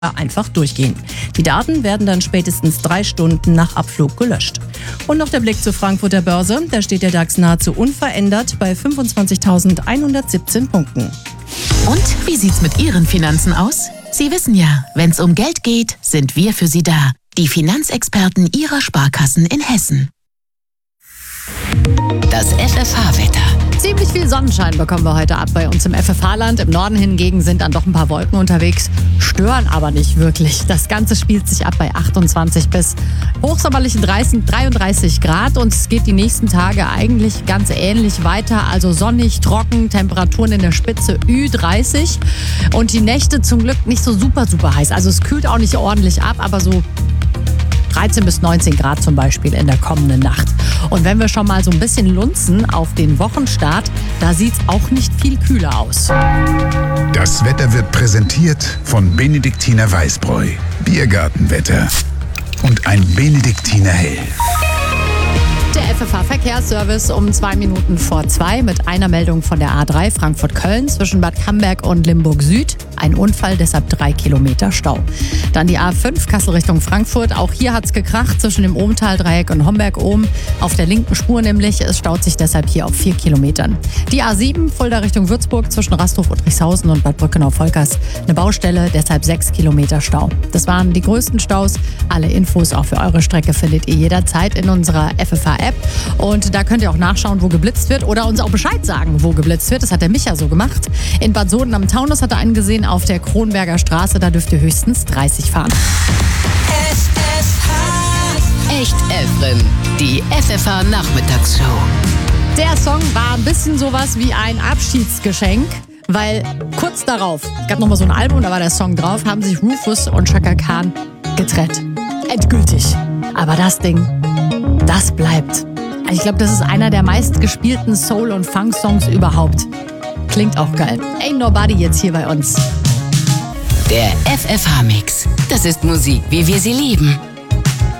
einfach durchgehen. Die Daten werden dann spätestens 3 Stunden nach Abflug gelöscht. Und noch der Blick zur Frankfurter Börse. Da steht der DAX nahezu unverändert bei 25.117 Punkten. Und wie sieht's mit Ihren Finanzen aus? Sie wissen ja, wenn's um Geld geht, sind wir für Sie da. Die Finanzexperten Ihrer Sparkassen in Hessen. Das FFH-Wetter. Ziemlich viel Sonnenschein bekommen wir heute ab bei uns im FFH-Land. Im Norden hingegen sind dann doch ein paar Wolken unterwegs, stören aber nicht wirklich. Das Ganze spielt sich ab bei 28 bis hochsommerlichen 33 Grad und es geht die nächsten Tage eigentlich ganz ähnlich weiter. Also sonnig, trocken, Temperaturen in der Spitze Ü30 und die Nächte zum Glück nicht so super heiß. Also es kühlt auch nicht ordentlich ab, aber so 13 bis 19 Grad zum Beispiel in der kommenden Nacht. Und wenn wir schon mal so ein bisschen lunzen auf den Wochenstart, da sieht es auch nicht viel kühler aus. Das Wetter wird präsentiert von Benediktiner Weißbräu, Biergartenwetter und ein Benediktiner Hell. Der FFH-Verkehrsservice um 2 Minuten vor 2 mit einer Meldung von der A3 Frankfurt-Köln zwischen Bad Camberg und Limburg Süd. Ein Unfall, deshalb 3 Kilometer Stau. Dann die A5 Kassel Richtung Frankfurt. Auch hier hat's gekracht zwischen dem Ohmtal-Dreieck und Homberg-Ohm. Auf der linken Spur nämlich. Es staut sich deshalb hier auf 4 Kilometern. Die A7 Fulda Richtung Würzburg zwischen Rasthof Udrichshausen und Bad Brückenau-Volkers. Eine Baustelle, deshalb 6 Kilometer Stau. Das waren die größten Staus. Alle Infos auch für eure Strecke findet ihr jederzeit in unserer FFH-App. Und da könnt ihr auch nachschauen, wo geblitzt wird oder uns auch Bescheid sagen, wo geblitzt wird. Das hat der Micha so gemacht. In Bad Soden am Taunus hat er einen gesehen auf der Kronberger Straße. Da dürft ihr höchstens 30 fahren. Echt Elfrin, die FFH-Nachmittagsshow. Der Song war ein bisschen sowas wie ein Abschiedsgeschenk, weil kurz darauf, es gab nochmal so ein Album, da war der Song drauf, haben sich Rufus und Chaka Khan getrennt. Endgültig. Aber das Ding, das bleibt. Ich glaube, das ist einer der meistgespielten Soul- und Funk-Songs überhaupt. Klingt auch geil. Ain't Nobody jetzt hier bei uns. Der FFH-Mix. Das ist Musik, wie wir sie lieben.